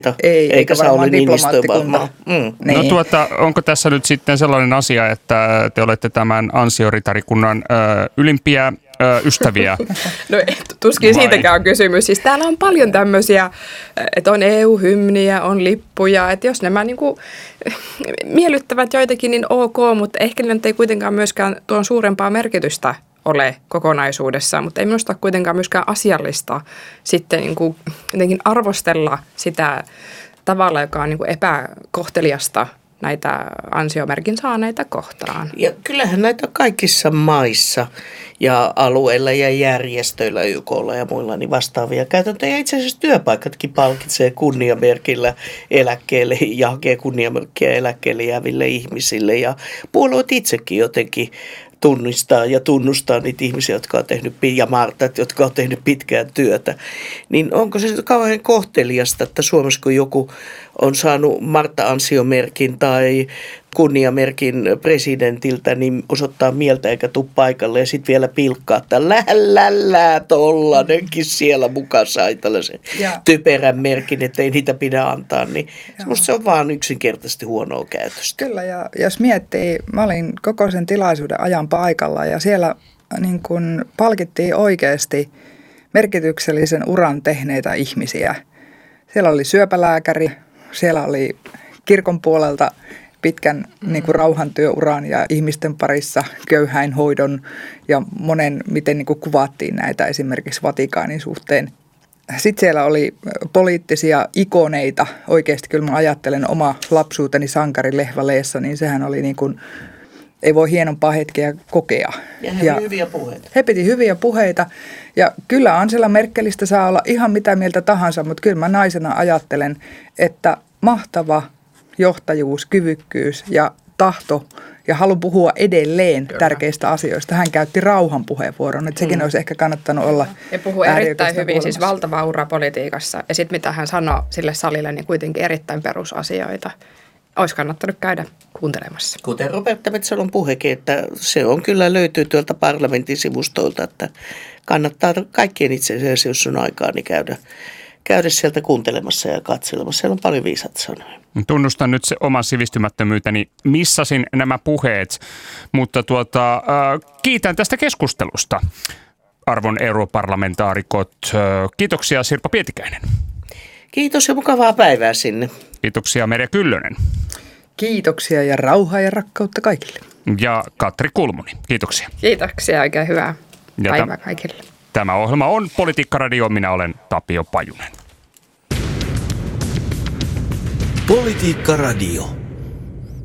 eikä Sauli Niinistö varmaan. Niin. No onko tässä nyt sitten sellainen asia, että te olette tämän ansioritarikunnan ylimpiä ystäviä? No tuskin siitäkään on kysymys. Siis täällä on paljon tämmöisiä, että on EU-hymniä, on lippuja, että jos nämä niinku miellyttävät joitakin, niin ok, mutta ehkä ne ei kuitenkaan myöskään tuon suurempaa merkitystä ole kokonaisuudessaan, mutta ei minusta ole kuitenkaan myöskään asiallista sitten niin kuin jotenkin arvostella sitä tavalla, joka on niin kuin epäkohteliasta näitä ansiomerkin saaneita kohtaan. Ja kyllähän näitä kaikissa maissa ja alueilla ja järjestöillä, YK:lla ja muilla niin vastaavia käytäntöjä. Itse asiassa työpaikatkin palkitsee kunniamerkillä eläkkeelle ja hakee kunniamerkkiä eläkkeelle jääville ihmisille. Ja puolueet itsekin jotenkin tunnistaa ja tunnustaa niitä ihmisiä, jotka on tehnyt, ja Martat, jotka on tehnyt pitkään työtä. Niin onko se kauhean kohteliasta, että Suomessa kun joku on saanut Martta-ansiomerkin tai kunniamerkin presidentiltä, niin osoittaa mieltä eikä tule paikalle ja sitten vielä pilkkaa, että tollanenkin siellä mukaan sai tällaisen typerän merkin, että ei niitä pidä antaa. Niin musta se on vaan yksinkertaisesti huonoa käytöstä. Kyllä, ja jos miettii, mä olin koko sen tilaisuuden ajan paikalla ja siellä niin kun palkittiin oikeasti merkityksellisen uran tehneitä ihmisiä. Siellä oli syöpälääkäri, siellä oli kirkon puolelta pitkän niin kuin rauhantyöuran ja ihmisten parissa köyhäinhoidon ja monen, miten niin kuin kuvattiin näitä esimerkiksi Vatikaanin suhteen. Sitten siellä oli poliittisia ikoneita. Oikeasti kyllä mä ajattelen oma lapsuuteni sankari Lehvä Leessa, niin sehän oli niin kuin, ei voi hienompaa hetkeä kokea. Ja he piti hyviä puheita. He piti hyviä puheita ja kyllä Angela Merkelistä saa olla ihan mitä mieltä tahansa, mutta kyllä mä naisena ajattelen, että mahtava johtajuus, kyvykkyys ja tahto ja halu puhua edelleen tärkeistä asioista. Hän käytti rauhan puheenvuoron, että sekin olisi ehkä kannattanut olla. Ja puhui erittäin hyvin, siis valtava ura politiikassa. Ja sitten mitä hän sanoi sille salille, niin kuitenkin erittäin perusasioita. Olisi kannattanut käydä kuuntelemassa. Kuten Roberta Metsolon puhekin, että se on kyllä löytyy tuolta parlamentin sivustoilta, että kannattaa kaikkien itse asiassa, jos on aikaa, niin käydä sieltä kuuntelemassa ja katselemassa. Siellä on paljon viisaat sanoja. Tunnustan nyt se oman sivistymättömyyteni. Missasin nämä puheet, mutta kiitän tästä keskustelusta. Arvon europarlamentaarikot, kiitoksia Sirpa Pietikäinen. Kiitos ja mukavaa päivää sinne. Kiitoksia Merja Kyllönen. Kiitoksia ja rauhaa ja rakkautta kaikille. Ja Katri Kulmuni, kiitoksia. Kiitoksia, oikein hyvää päivää kaikille. Tämä ohjelma on Politiikka-radio, minä olen Tapio Pajunen. Politiikka-radio.